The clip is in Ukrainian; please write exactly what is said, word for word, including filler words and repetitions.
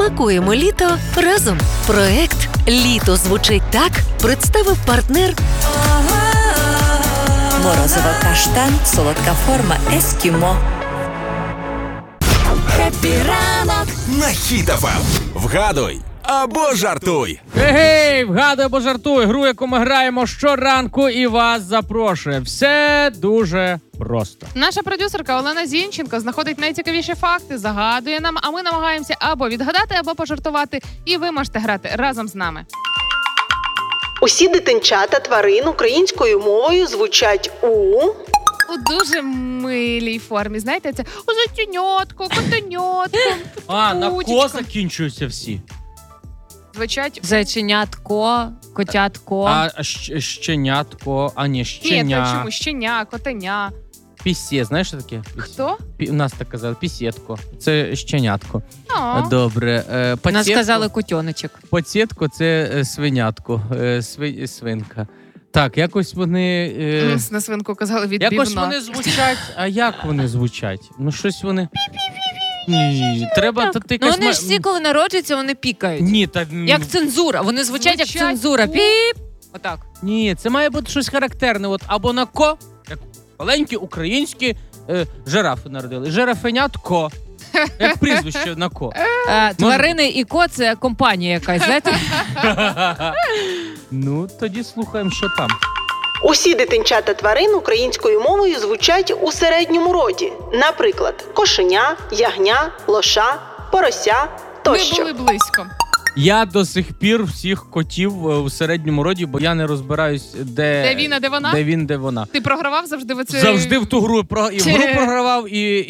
Смакуємо літо разом. Проект «Літо звучить так» представив партнер Морозиво каштан, солодка форма ескімо. Хеппі ранок на Хіт еф ем. Вгадуй або жартуй. Гей, вгадуй або жартуй. Гру, яку ми граємо щоранку і вас запрошує. Все дуже просто. Наша продюсерка Олена Зінченко знаходить найцікавіші факти, загадує нам, а ми намагаємося або відгадати, або пожартувати. І ви можете грати разом з нами. Усі дитинчата тварин українською мовою звучать у... У дуже милій формі. Знаєте, це зайченятко, котенятко, А, на ко пучечко. закінчуються всі. Звучать... Зайченятко, котятко. А щ- щенятко, а не Ні, щеня. то чому? Щеня, котеня. Пісе, знаєш що таке? Хто? Пі- У нас так казали, пісєтко. Це щенятко. А. Добре. Е, Нас пацієтко- сказали котеночок. Пацієтко – це е, свинятко, е, сви- свинка. Так, якось вони... Е... Нас на свинку казали відбивна. Якось вони звучать, а як вони звучать? Ну щось вони... Ні, треба... Та, ти Ну якась вони ма- ж всі, коли народжуються, вони пікають. Ні, та... Як цензура. Вони звучать, Звучать як цензура. у- Піп. Отак. Ні, це має бути щось характерне. От або на ко, як маленькі українські е, жирафи народили. Жирафенятко. Як прізвище на ко. Е, тварини і ко – це компанія якась, знаєте? Ну, тоді слухаємо, що там. Усі дитинчата тварин українською мовою звучать у середньому роді. Наприклад, кошеня, ягня, лоша, порося Ми тощо. були близько. Я до сих пір всіх котів е, у середньому роді, бо я не розбираюсь, де, Де він, а де вона? де він, де вона. Ти програвав завжди в оце... Завжди в ту гру про... і в гру програвав, і,